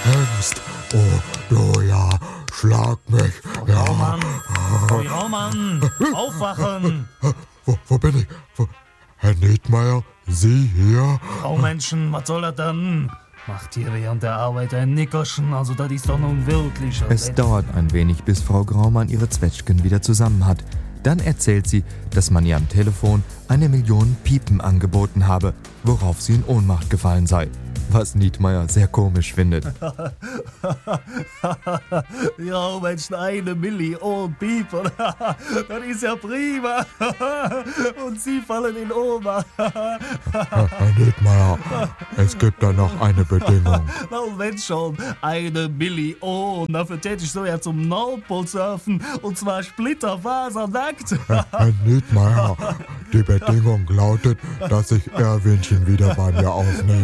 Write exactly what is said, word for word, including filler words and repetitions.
Hengst. Oh, du ja, schlag mich. Frau Ja. Graumann, Frau Graumann, aufwachen! Wo, wo bin ich? Wo? Herr Niedmeier, Sie hier? Oh Menschen, was soll das denn? Macht ihr während der Arbeit ein Nickerchen, also das ist doch nun wirklich... Es dauert ein wenig, bis Frau Graumann ihre Zwetschgen wieder zusammen hat. Dann erzählt sie, dass man ihr am Telefon eine Million Piepen angeboten habe, worauf sie in Ohnmacht gefallen sei. Was Niedmeier sehr komisch findet. Ja, Menschen, eine Million People. Das ist ja prima. Und Sie fallen in Ohnmacht. Herr Niedmeier, es gibt da noch eine Bedingung. Na, wenn schon, eine Million. Dafür täte ich so ja zum Nordpol surfen. Und zwar splitterfasernackt. Herr Niedmeier, die Bedingung lautet, dass ich Erwinchen wieder bei mir aufnehme.